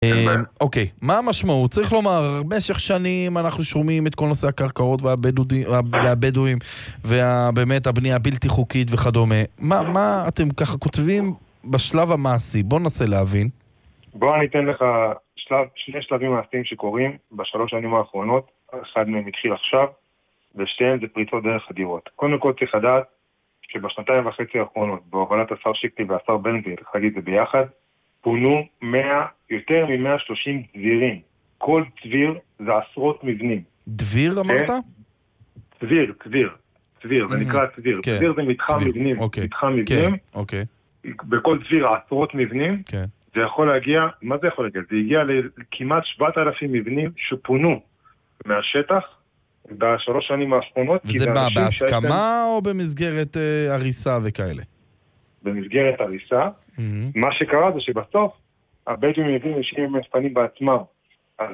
אוקיי, מה המשמעות? צריך לומר, במשך שנים אנחנו שומעים את כל נושא הקרקעות והבדואים ובאמת הבנייה הבלתי חוקית וכדומה. מה אתם ככה כותבים בשלב המעשי? בוא ננסה להבין. בוא אני אתן לך שני שלבים מעשיים שקורים בשלוש שנים האחרונות. אחד מהם התחיל עכשיו, ושתיהם זה פריצות דרך הדירות. קודם כל צריך לדעת שבשנתיים וחצי האחרונות, בהובלת השר שיקלי והשר בן גביר, צריך להגיד זה ביחד, פונו יותר מ-130 דבירים. כל דביר זה עשרות מבנים. דביר אמרת? דביר, זה נקרא דביר. דביר זה מתחם מבנים. מתחם מבנים. בכל דביר עשרות מבנים. זה יכול להגיע, מה זה יכול להגיע? זה הגיע לכמעט 7,000 מבנים שפונו מהשטח בשלוש שנים האחרונות. וזה בא בהסכמה או במסגרת הריסה וכאלה? במסגרת הריסה. מה שקרה זה שבסוף הבדואים הבינו שהם מפנים בעצמם, אז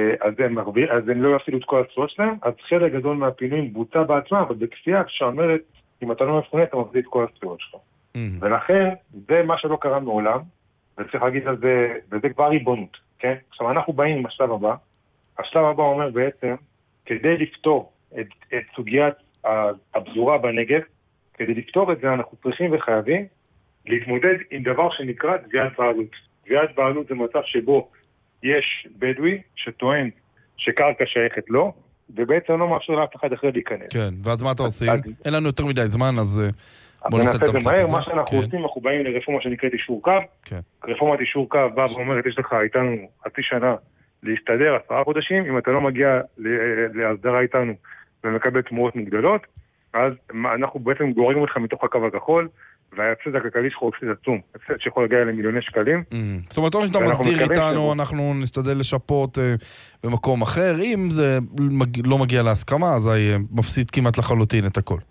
הם לא יפעילו את כל הצורות שלהם, אז חלק גדול מהפינויים בוצע בעצמם, אבל בכפייה שאומרת, אם אתה לא מפנה, אתה מביא את כל הצורות שלך. ולכן, זה מה שלא קרה מעולם, וצריך להגיד על זה, וזה כבר ריבונות, כן? עכשיו, אנחנו באים עם השלב הבא. השלב הבא אומר בעצם, כדי לפתור את סוגיית הפזורה בנגב, כדי לפתור את זה, אנחנו צריכים וחייבים להתמודד עם דבר שנקרא תביעת בעלות. תביעת בעלות זה מצב שבו יש בדואי שטוען שקרקע שייכת לו, ובעצם לא מאפשר לאף אחד אחר להיכנס. כן, ואז מה אתה עושים? אין לנו יותר מדי זמן, אז בוא נעשה את המצב הזה. מה שאנחנו עושים, אנחנו באים לרפורמה שנקראת אישור קו. רפורמת אישור קו באה ואומרת, יש לך איתנו חצי שנה להסתדר 10 חודשים, אם אתה לא מגיע להסדרה איתנו ומקבל תמורות מגדלות, אז אנחנו בעצם גוררים אותך מתוך הקו הכחול, וההפסד הכלכלי שלך הוא הפסד עצום, הפסד שיכול להגיע למיליוני שקלים. זאת אומרת, אם שאתה מסדיר איתנו, אנחנו נשתדל לשפות במקום אחר, אם זה לא מגיע להסכמה, אז מפסיד כמעט לחלוטין את הכל.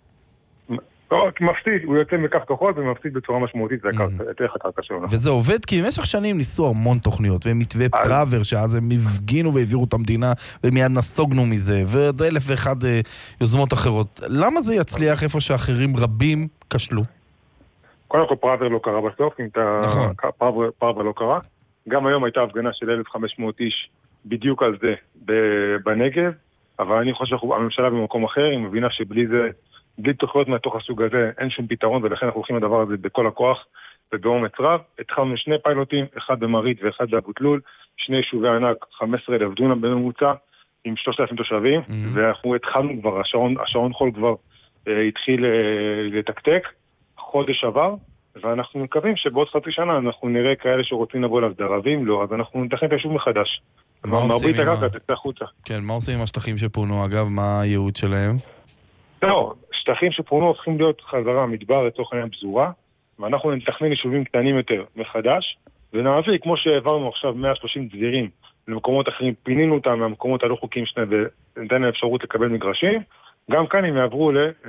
לא, מפסיד, הוא יוצא מקו כחול ומפסיד בצורה משמעותית, זה איך הקרקע שלו. וזה עובד כי במשך שנים ניסו המון תוכניות, ומתווה פראבר, שאז הם הפגינו והעבירו את המדינה, ומיד נסוגנו מזה, ועוד 1,001 יוזמות אחרות. למה זה יצליח איפה שאחרים רבים כשלו? קודם כל פראבר לא קרה בסוף, אם אתה... נכון. פראבר לא קרה. גם היום הייתה הפגנה של 1,500 איש בדיוק על זה בנגב, אבל אני חושב שהממשלה במקום אחר, היא מבינה שבלי זה, בלי תוכניות מהתוך הסוג הזה, אין שום פתרון, ולכן אנחנו הולכים לדבר הזה בכל הכוח ובאומץ רב. התחלנו 2 פיילוטים, אחד במרית ואחד באבו תלול, 2 יישובי ענק, 15,000 דונם בממוצע, עם 3,000 תושבים, ואנחנו התחלנו כבר, השעון חול כבר התחיל לתקתק, חודש עבר, ואנחנו מקווים שבעוד חצי שנה אנחנו נראה כאלה שרוצים לבוא להסדרה, ואם לא, אז אנחנו נתכן את היישוב מחדש. מרבית הקרקע תצא החוצה. כן, מה עושים עם השטחים שפונו, אגב? מה הייעוד שלהם? לא, שטחים שפונו הופכים להיות חזרה מדבר לתוך העניין פזורה, ואנחנו נתכנן יישובים קטנים יותר מחדש, ונעביר, כמו שהעברנו עכשיו 130 דבירים למקומות אחרים, פינינו אותם מהמקומות הלא חוקיים שני, ונתן להם אפשרות לקבל מגרשים, גם כאן הם יעברו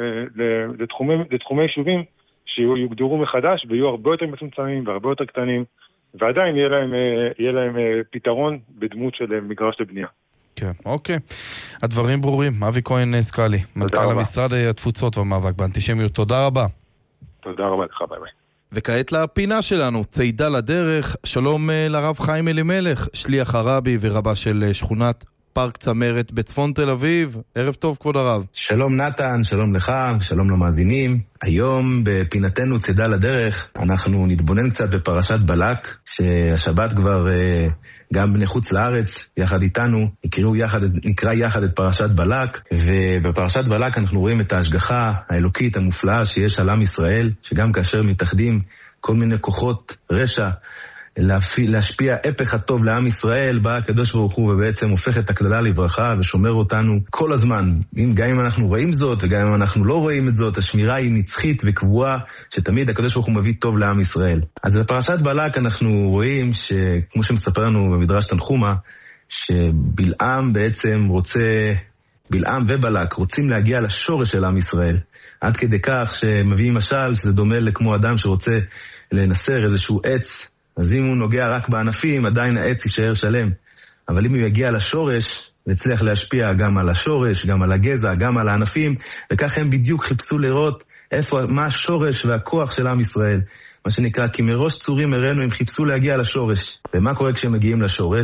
לתחומי יישובים שיוגדרו מחדש, ויהיו הרבה יותר מצומצמים והרבה יותר קטנים, ועדיין יהיה להם פתרון בדמות של מגרש לבנייה. כן, אוקיי. הדברים ברורים. אבי כהן סקאלי, מנכ"ל המשרד התפוצות והמאבק באנטישמיות. תודה רבה. תודה רבה לך, ביי ביי. וכעת לפינה שלנו, צעידה לדרך. שלום לרב חיים אלימלך, שליח הרבי ורבה של שכונת פארק צמרת בצפון תל אביב. ערב טוב, כבוד הרב. שלום נתן, שלום לך, שלום למאזינים. היום בפינתנו צידה לדרך אנחנו נתבונן קצת בפרשת בלק, שהשבת כבר גם בני חוץ לארץ יחד איתנו נקרא יחד את פרשת בלק, ובפרשת בלק אנחנו רואים את ההשגחה האלוקית המופלאה שיש על עם ישראל, שגם כאשר מתאחדים כל מיני כוחות רשע להשפיע הפך הטוב לעם ישראל, בא הקדוש ברוך הוא ובעצם הופך את הכללה לברכה ושומר אותנו כל הזמן. גם אם אנחנו רואים זאת וגם אם אנחנו לא רואים את זאת, השמירה היא נצחית וקבועה, שתמיד הקדוש ברוך הוא מביא טוב לעם ישראל. אז בפרשת בלק אנחנו רואים שכמו שמספר לנו במדרש תנחומה, שבלעם בעצם בלעם ובלק רוצים להגיע לשורש של עם ישראל, עד כדי כך שמביאים משל שזה דומה לכמו אדם שרוצה לנסר איזשהו עץ, אז אם הוא נוגע רק בענפים, עדיין העץ יישאר שלם. אבל אם הוא יגיע לשורש, יצליח להשפיע גם על השורש, גם על הגזע, גם על הענפים, וכך הם בדיוק חיפשו לראות מה השורש והכוח של עם ישראל. מה שנקרא, כי מראש צורים הראינו, הם חיפשו להגיע לשורש. ומה קורה כשהם מגיעים לשורש?